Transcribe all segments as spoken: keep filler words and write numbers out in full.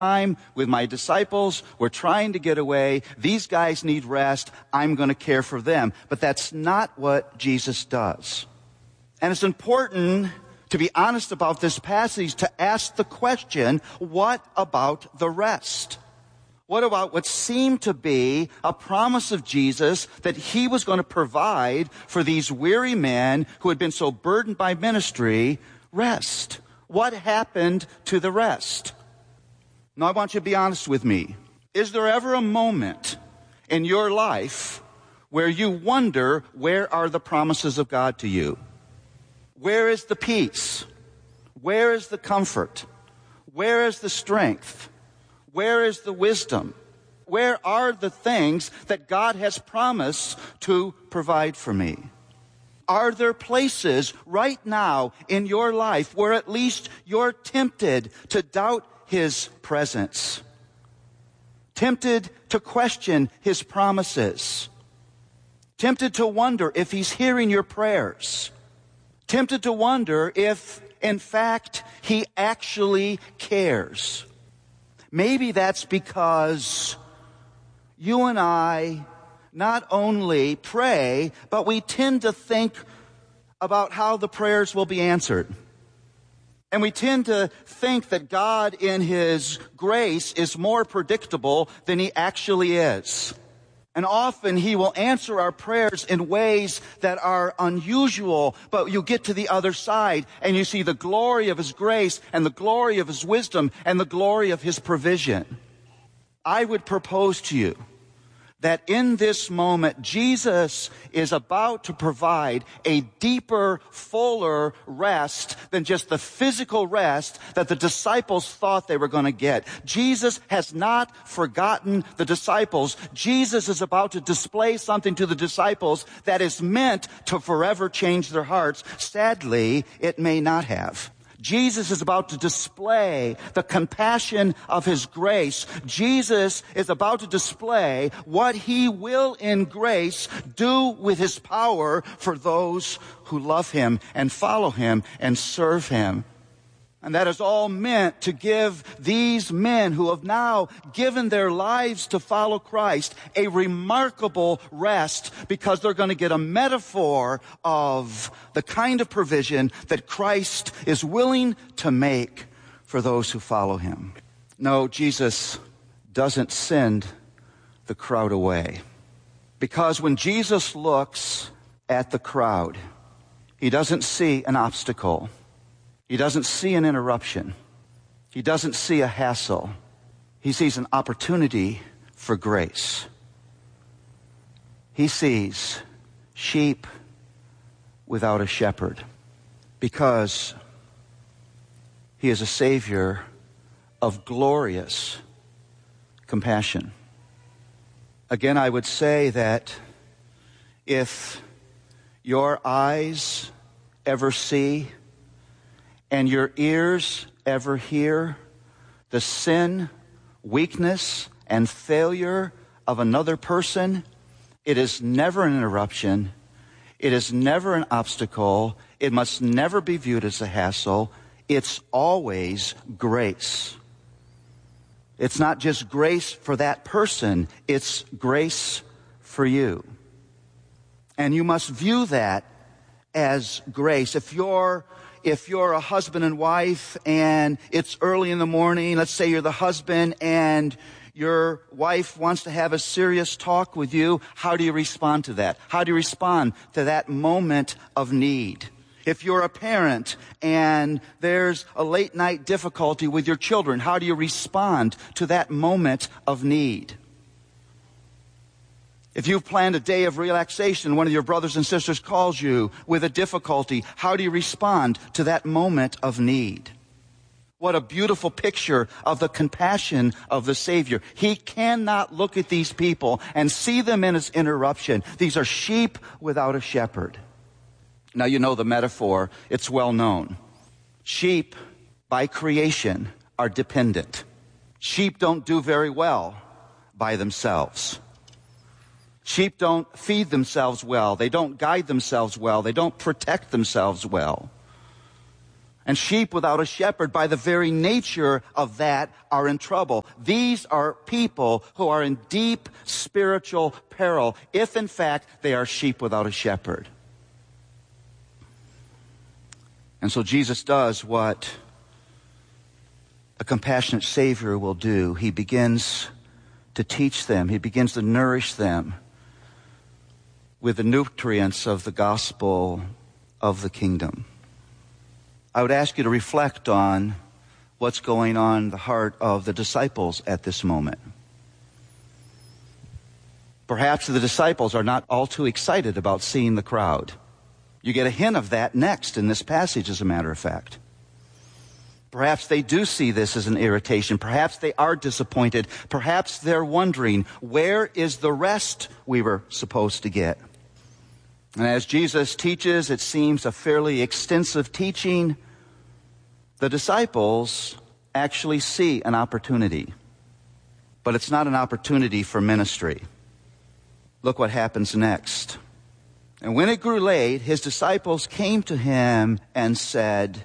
time with my disciples. We're trying to get away. These guys need rest. I'm going to care for them. But that's not what Jesus does. And it's important to be honest about this passage, to ask the question, what about the rest? What about what seemed to be a promise of Jesus that he was going to provide for these weary men who had been so burdened by ministry, rest? What happened to the rest? Now, I want you to be honest with me. Is there ever a moment in your life where you wonder, where are the promises of God to you? Where is the peace? Where is the comfort? Where is the strength? Where is the wisdom? Where are the things that God has promised to provide for me? Are there places right now in your life where at least you're tempted to doubt his presence? Tempted to question his promises? Tempted to wonder if he's hearing your prayers? Tempted to wonder if, in fact, he actually cares? Maybe that's because you and I not only pray, but we tend to think about how the prayers will be answered. And we tend to think that God in his grace is more predictable than he actually is. And often he will answer our prayers in ways that are unusual, but you get to the other side and you see the glory of his grace and the glory of his wisdom and the glory of his provision. I would propose to you that in this moment, Jesus is about to provide a deeper, fuller rest than just the physical rest that the disciples thought they were going to get. Jesus has not forgotten the disciples. Jesus is about to display something to the disciples that is meant to forever change their hearts. Sadly, it may not have. Jesus is about to display the compassion of his grace. Jesus is about to display what he will in grace do with his power for those who love him and follow him and serve him. And that is all meant to give these men who have now given their lives to follow Christ a remarkable rest, because they're going to get a metaphor of the kind of provision that Christ is willing to make for those who follow him. No, Jesus doesn't send the crowd away. Because when Jesus looks at the crowd, he doesn't see an obstacle. He doesn't see an interruption. He doesn't see a hassle. He sees an opportunity for grace. He sees sheep without a shepherd, because he is a Savior of glorious compassion. Again, I would say that if your eyes ever see and your ears ever hear the sin, weakness, and failure of another person, it is never an interruption. It is never an obstacle. It must never be viewed as a hassle. It's always grace. It's not just grace for that person. It's grace for you. And you must view that as grace. If you're If you're a husband and wife and it's early in the morning, let's say you're the husband and your wife wants to have a serious talk with you, how do you respond to that? How do you respond to that moment of need? If you're a parent and there's a late night difficulty with your children, how do you respond to that moment of need? If you've planned a day of relaxation, one of your brothers and sisters calls you with a difficulty, how do you respond to that moment of need? What a beautiful picture of the compassion of the Savior. He cannot look at these people and see them in as interruption. These are sheep without a shepherd. Now, you know the metaphor. It's well known. Sheep, by creation, are dependent. Sheep don't do very well by themselves. Sheep don't feed themselves well. They don't guide themselves well. They don't protect themselves well. And sheep without a shepherd, by the very nature of that, are in trouble. These are people who are in deep spiritual peril, if in fact they are sheep without a shepherd. And so Jesus does what a compassionate Savior will do. He begins to teach them. He begins to nourish them with the nutrients of the gospel of the kingdom. I would ask you to reflect on what's going on in the heart of the disciples at this moment. Perhaps the disciples are not all too excited about seeing the crowd. You get a hint of that next in this passage, as a matter of fact. Perhaps they do see this as an irritation. Perhaps they are disappointed. Perhaps they're wondering, where is the rest we were supposed to get? And as Jesus teaches, it seems a fairly extensive teaching, the disciples actually see an opportunity. But it's not an opportunity for ministry. Look what happens next. And when it grew late, his disciples came to him and said,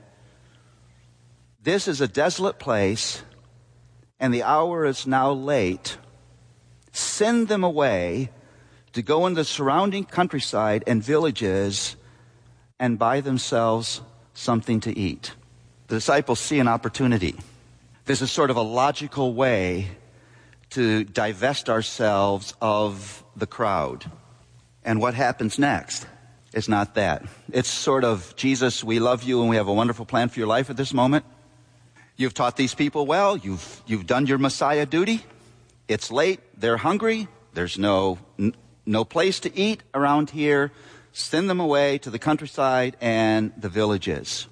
"This is a desolate place, and the hour is now late. Send them away to go into the surrounding countryside and villages and buy themselves something to eat." The disciples see an opportunity. This is sort of a logical way to divest ourselves of the crowd. And what happens next is not that. It's sort of, Jesus, we love you and we have a wonderful plan for your life at this moment. You've taught these people well. You've, you've done your Messiah duty. It's late. They're hungry. There's no, n- no place to eat around here. Send them away to the countryside and the villages.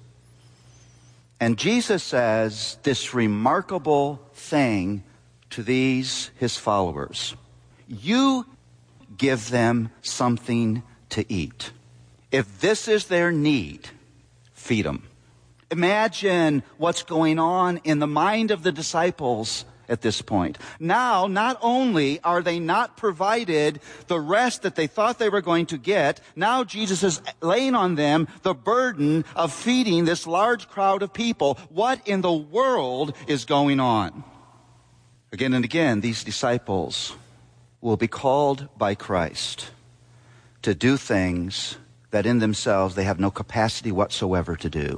And Jesus says this remarkable thing to these, his followers. You give them something to eat. If this is their need, feed them. Imagine what's going on in the mind of the disciples at this point. Now, not only are they not provided the rest that they thought they were going to get, now Jesus is laying on them the burden of feeding this large crowd of people. What in the world is going on? Again and again, these disciples will be called by Christ to do things that in themselves they have no capacity whatsoever to do,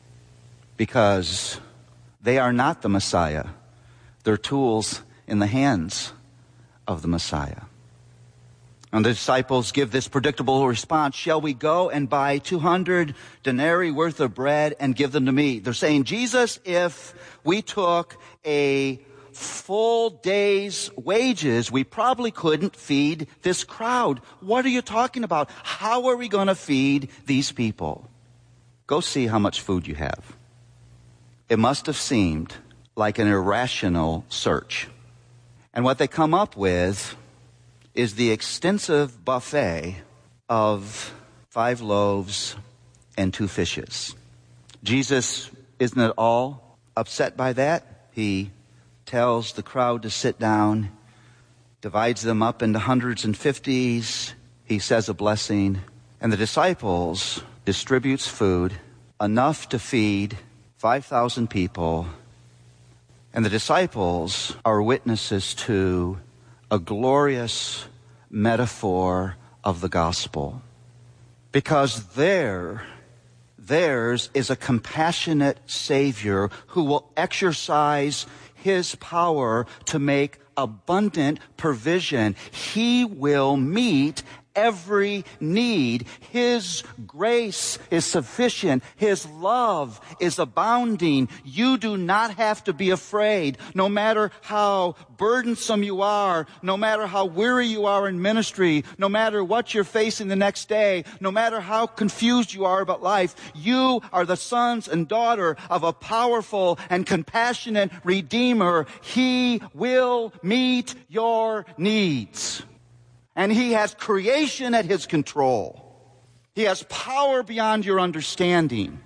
because they are not the Messiah. They're tools in the hands of the Messiah. And the disciples give this predictable response: shall we go and buy two hundred denarii worth of bread and give them to me? They're saying, Jesus, if we took a full day's wages, we probably couldn't feed this crowd. What are you talking about? How are we going to feed these people? Go see how much food you have. It must have seemed like an irrational search. And what they come up with is the extensive buffet of five loaves and two fishes. Jesus isn't at all upset by that. He tells the crowd to sit down, divides them up into hundreds and fifties. He says a blessing, and the disciples distributes food enough to feed five thousand people. And the disciples are witnesses to a glorious metaphor of the gospel, because there theirs is a compassionate Savior who will exercise his power to make abundant provision. He will meet every need. His grace is sufficient. His love is abounding. You do not have to be afraid. No matter how burdensome you are, no matter how weary you are in ministry, no matter what you're facing the next day, no matter how confused you are about life, you are the sons and daughter of a powerful and compassionate Redeemer. He will meet your needs. And he has creation at his control. He has power beyond your understanding.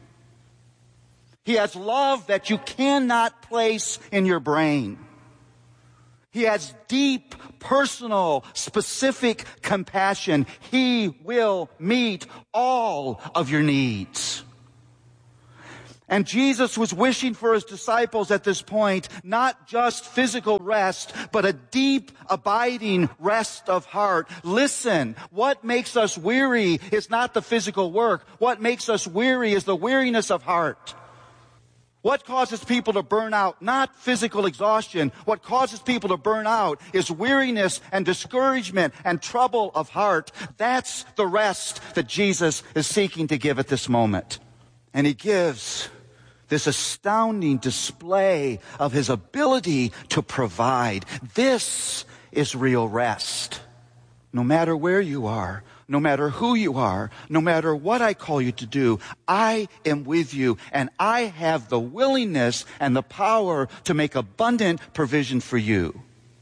He has love that you cannot place in your brain. He has deep, personal, specific compassion. He will meet all of your needs. And Jesus was wishing for his disciples at this point, not just physical rest, but a deep, abiding rest of heart. Listen, what makes us weary is not the physical work. What makes us weary is the weariness of heart. What causes people to burn out? Not physical exhaustion. What causes people to burn out is weariness and discouragement and trouble of heart. That's the rest that Jesus is seeking to give at this moment. And he gives this astounding display of his ability to provide. This is real rest. No matter where you are, no matter who you are, no matter what I call you to do, I am with you, and I have the willingness and the power to make abundant provision for you.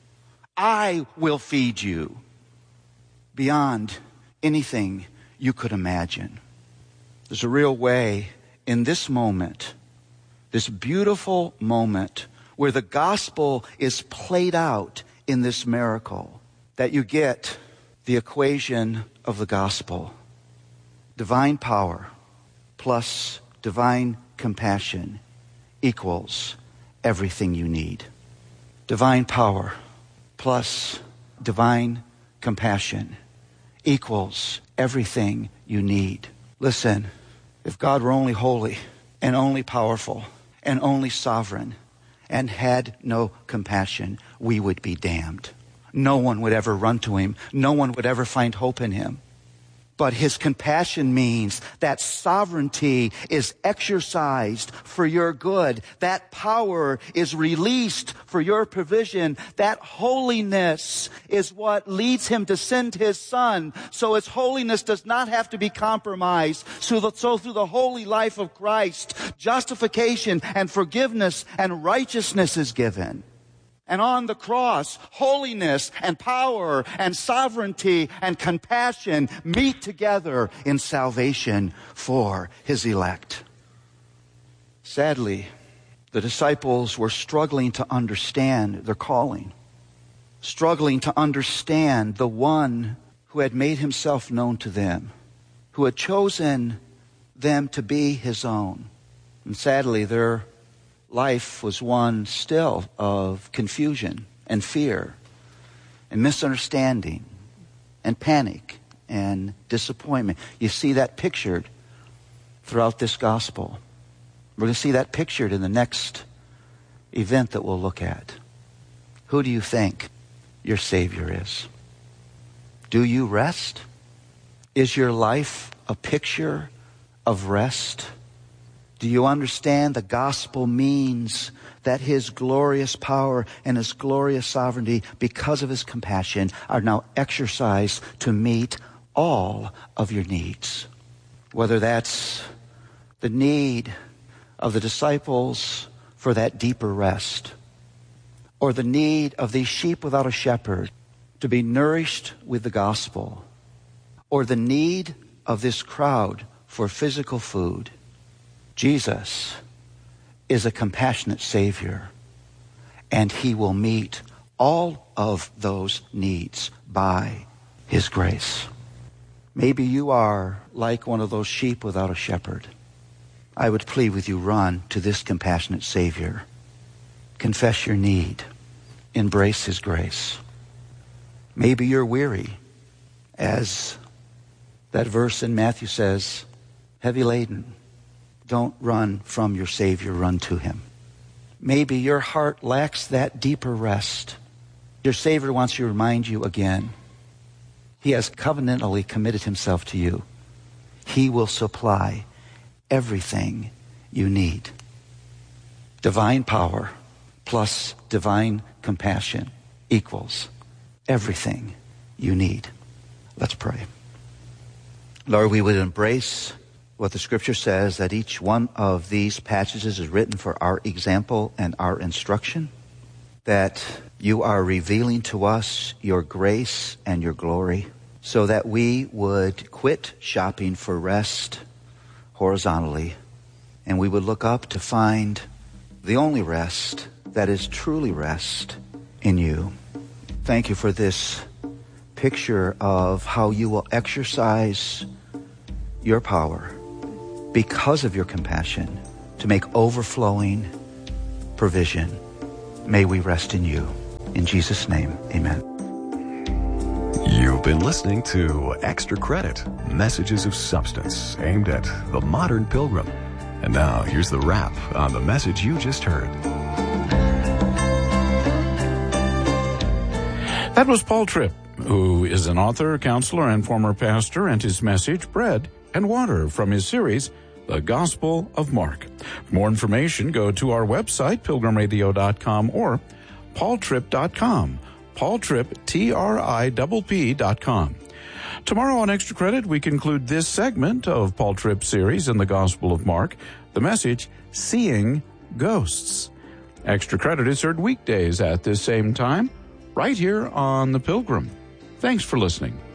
I will feed you beyond anything you could imagine. There's a real way in this moment, this beautiful moment where the gospel is played out in this miracle, that you get the equation of the gospel. Divine power plus divine compassion equals everything you need. Divine power plus divine compassion equals everything you need. Listen, if God were only holy and only powerful and only sovereign and had no compassion, we would be damned. No one would ever run to him. No one would ever find hope in him. But his compassion means that sovereignty is exercised for your good. That power is released for your provision. That holiness is what leads him to send his son. So his holiness does not have to be compromised. So, that, so through the holy life of Christ, justification and forgiveness and righteousness is given. And on the cross, holiness and power and sovereignty and compassion meet together in salvation for his elect. Sadly, the disciples were struggling to understand their calling, struggling to understand the one who had made himself known to them, who had chosen them to be his own. And sadly, their life was one still of confusion and fear and misunderstanding and panic and disappointment. You see that pictured throughout this gospel. We're going to see that pictured in the next event that we'll look at. Who do you think your Savior is? Do you rest? Is your life a picture of rest? Do you understand the gospel means that his glorious power and his glorious sovereignty, because of his compassion, are now exercised to meet all of your needs? Whether that's the need of the disciples for that deeper rest, or the need of these sheep without a shepherd to be nourished with the gospel, or the need of this crowd for physical food, Jesus is a compassionate Savior, and he will meet all of those needs by his grace. Maybe you are like one of those sheep without a shepherd. I would plead with you, run to this compassionate Savior. Confess your need. Embrace his grace. Maybe you're weary, as that verse in Matthew says, heavy laden. Don't run from your Savior, run to him. Maybe your heart lacks that deeper rest. Your Savior wants to remind you again. He has covenantally committed himself to you. He will supply everything you need. Divine power plus divine compassion equals everything you need. Let's pray. Lord, we would embrace what the scripture says, that each one of these passages is written for our example and our instruction, that you are revealing to us your grace and your glory, so that we would quit shopping for rest horizontally, and we would look up to find the only rest that is truly rest in you. Thank you for this picture of how you will exercise your power because of your compassion to make overflowing provision. May we rest in you. In Jesus' name, amen. You've been listening to Extra Credit, Messages of Substance, aimed at the modern pilgrim. And now, here's the wrap on the message you just heard. That was Paul Tripp, who is an author, counselor, and former pastor, and his message, Bread and Water, from his series, The Gospel of Mark. For more information, go to our website, pilgrim radio dot com, or paul tripp dot com. Paul Tripp, T R I P P dot com. Tomorrow on Extra Credit, we conclude this segment of Paul Tripp's series in the Gospel of Mark, the message, Seeing Ghosts. Extra Credit is heard weekdays at this same time, right here on The Pilgrim. Thanks for listening.